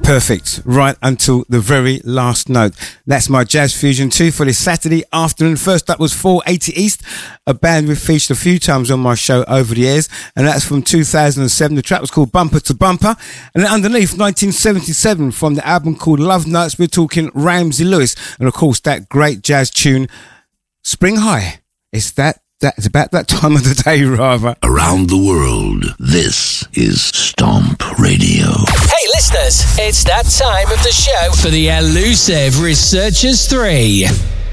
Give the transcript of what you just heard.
Perfect, right until the very last note. That's my Jazz Fusion 2 for this Saturday afternoon. First up was 480 East, a band we've featured a few times on my show over the years, and that's from 2007. The track was called Bumper to Bumper. And then underneath, 1977, from the album called Love Notes, we're talking Ramsey Lewis, and of course that great jazz tune, Spring High. It's about that time of the day, rather. Around the world, this is Stomp Radio. Hey listeners, it's that time of the show for the elusive Researchers 3.